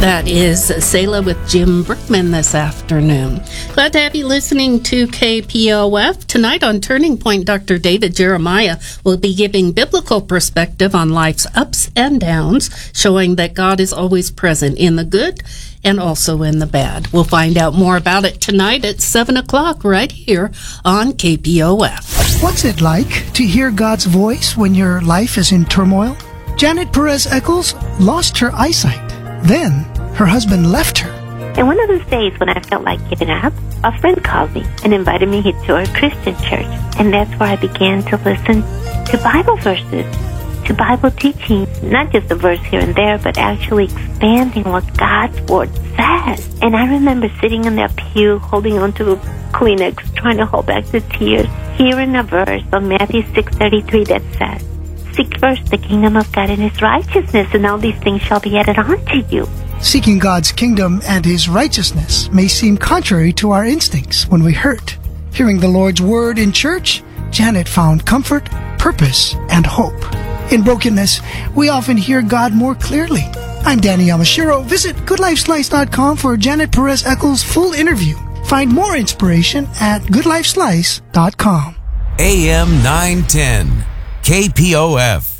That is Selah with Jim Brookman this afternoon. Glad to have you listening to KPOF. Tonight on Turning Point, Dr. David Jeremiah will be giving biblical perspective on life's ups and downs, showing that God is always present in the good and also in the bad. We'll find out more about it tonight at 7 o'clock right here on KPOF. What's it like to hear God's voice when your life is in turmoil? Janet Perez Eccles lost her eyesight. Then, her husband left her. And one of those days when I felt like giving up, a friend called me and invited me to a Christian church. And that's where I began to listen to Bible verses, to Bible teaching, not just a verse here and there, but actually expanding what God's Word says. And I remember sitting in that pew, holding onto a Kleenex, trying to hold back the tears, hearing a verse on Matthew 6:33 that says, "Seek first the kingdom of God and His righteousness, and all these things shall be added on to you." Seeking God's kingdom and His righteousness may seem contrary to our instincts when we hurt. Hearing the Lord's word in church, Janet found comfort, purpose, and hope. In brokenness, we often hear God more clearly. I'm Danny Yamashiro. Visit GoodLifeSlice.com for Janet Perez Eccles' full interview. Find more inspiration at GoodLifeSlice.com. AM 910, KPOF.